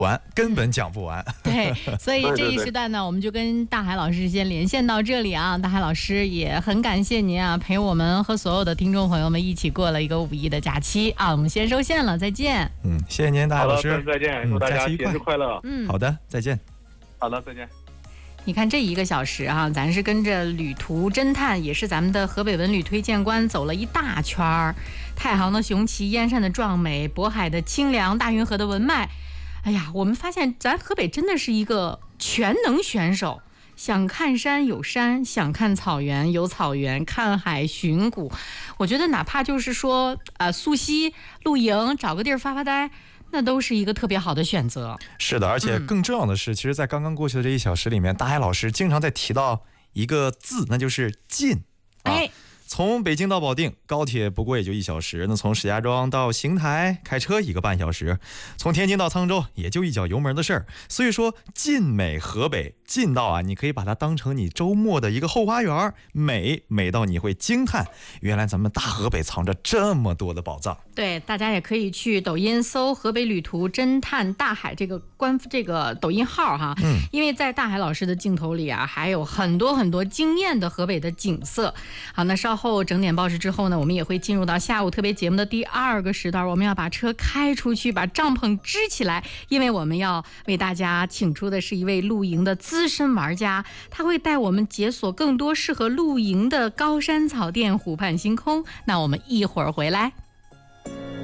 完，根本讲不完。 对，所以这一时段呢，我们就跟大海老师先连线到这里啊。大海老师也很感谢您啊，陪我们和所有的听众朋友们一起过了一个5一的假期啊。我们先收线了，再见。 谢谢您，大海老师。 好的，再见，祝大家节日快乐。 好的，再见。 好的，再见。 你看这1个小时啊，咱是跟着旅途侦探，也是咱们的河北文旅推荐官走了一大圈儿，太行的雄奇，燕山的壮美，渤海的清凉，大运河的文脉。哎呀，我们发现咱河北真的是一个全能选手，想看山有山，想看草原有草原，看海寻谷。我觉得哪怕就是说溯溪露营，找个地儿发发呆，那都是一个特别好的选择。 是的，而且更重要的是，其实在刚刚过去的这1小时里面，大海老师经常在提到一个字，那就是近。从北京到保定，高铁不过也就1小时；那从石家庄到邢台，开车1个半小时；从天津到沧州，也就一脚油门的事儿。所以说，近美河北，近到啊，你可以把它当成你周末的一个后花园，美到你会惊叹，原来咱们大河北藏着这么多的宝藏。 对，大家也可以去抖音搜河北旅途侦探大海这个抖音号哈，因为在大海老师的镜头里啊，还有很多很多惊艳的河北的景色。好，那稍后整点报时之后呢，我们也会进入到下午特别节目的第2个时段，我们要把车开出去，把帐篷支起来，因为我们要为大家请出的是一位露营的资深玩家，他会带我们解锁更多适合露营的高山草甸、湖畔星空。那我们一会儿回来。